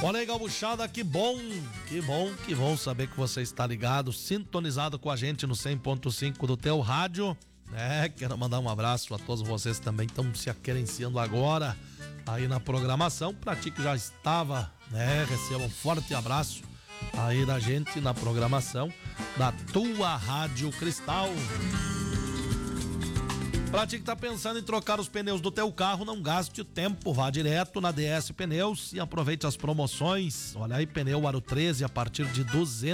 Olha aí, gauchada, que bom saber que você está ligado, sintonizado com a gente no 100.5 do teu rádio. Quero mandar um abraço a todos vocês que também estão se aquerenciando agora aí na programação. Pra ti que já estava, receba um forte abraço aí da gente na programação da tua Rádio Cristal. Pra ti que tá pensando em trocar os pneus do teu carro, não gaste o tempo, vá direto na DS Pneus e aproveite as promoções. Olha aí, pneu Aro 13 a partir de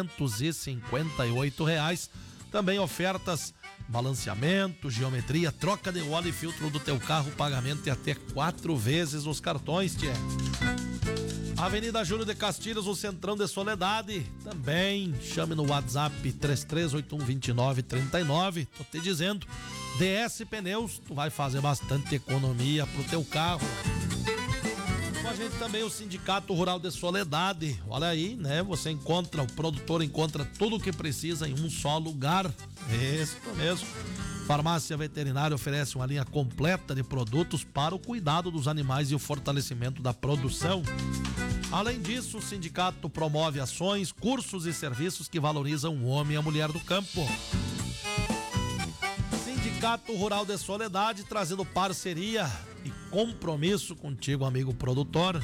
R$258. Também ofertas, balanceamento, geometria, troca de óleo e filtro do teu carro, pagamento de até 4 vezes nos cartões, tchê. Avenida Júlio de Castilhos, o Centrão de Soledade. Também chame no WhatsApp 33812939. Tô te dizendo, DS Pneus, tu vai fazer bastante economia pro teu carro. Com a gente também o Sindicato Rural de Soledade. Olha aí, você encontra, o produtor encontra tudo o que precisa em um só lugar. Isso mesmo. Farmácia Veterinária oferece uma linha completa de produtos para o cuidado dos animais e o fortalecimento da produção. Além disso, o sindicato promove ações, cursos e serviços que valorizam o homem e a mulher do campo. Sindicato Rural de Soledade, trazendo parceria e compromisso contigo, amigo produtor.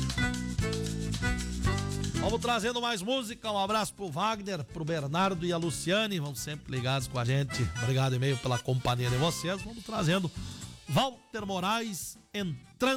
Vamos trazendo mais música. Um abraço pro Wagner, pro Bernardo e a Luciane, vão sempre ligados com a gente. Obrigado e meio pela companhia de vocês. Vamos trazendo Walter Moraes entrando